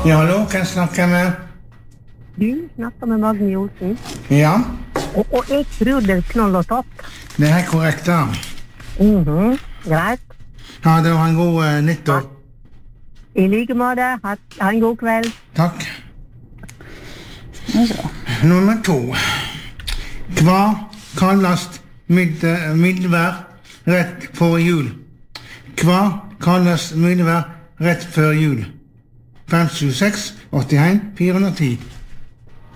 Ja, hallo, kan jeg snakke med? Du snakker med Magni Olsen. Ja, Og jeg tror det er knoll og topp. det er korrekt da. Greit. Ha det, og ha en god nyttår. I like måte. Ha en god kveld. Takk. Nummer 2. Hva kalles mildvær rett før jul? Hva kalles mildvær rett før jul? 576 81 410.